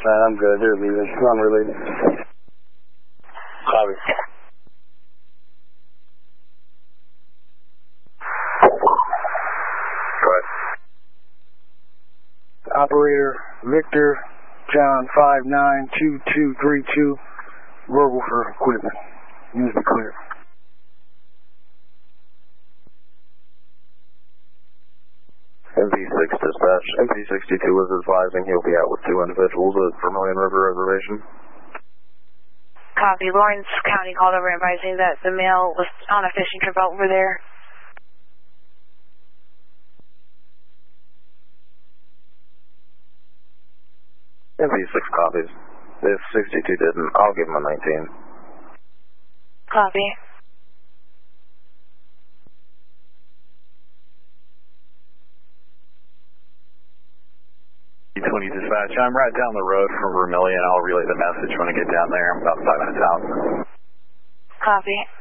man, I'm good. They're leaving. Unrelated. Copy. Go ahead. Operator Victor John 592232. Verbal for equipment. News be clear. MV6 dispatch. MV62 was advising he'll be out with 2 individuals at Vermilion River Reservation. Copy. Lawrence County called over advising that the male was on a fishing trip over there. MV6 copies. If 62 didn't, I'll give him a 19. Copy. E20 dispatch. I'm right down the road from Vermilion. I'll relay the message when I get down there. I'm about 5 minutes out. Copy.